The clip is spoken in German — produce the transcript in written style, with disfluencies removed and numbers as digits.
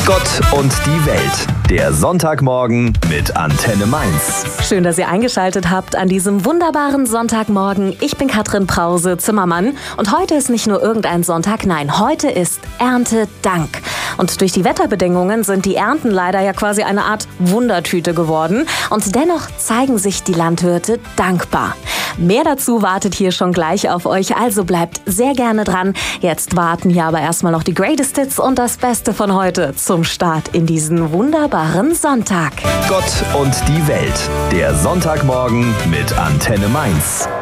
Gott und die Welt. Der Sonntagmorgen mit Antenne Mainz. Schön, dass ihr eingeschaltet habt an diesem wunderbaren Sonntagmorgen. Ich bin Katrin Brause-Zimmermann und heute ist nicht nur irgendein Sonntag, nein, heute ist Erntedank. Und durch die Wetterbedingungen sind die Ernten leider ja quasi eine Art Wundertüte geworden. Und dennoch zeigen sich die Landwirte dankbar. Mehr dazu wartet hier schon gleich auf euch, also bleibt sehr gerne dran. Jetzt warten hier aber erstmal noch die Greatest Hits und das Beste von heute zum Start in diesen wunderbaren Sonntag. Gott und die Welt. Der Sonntagmorgen mit Antenne Mainz.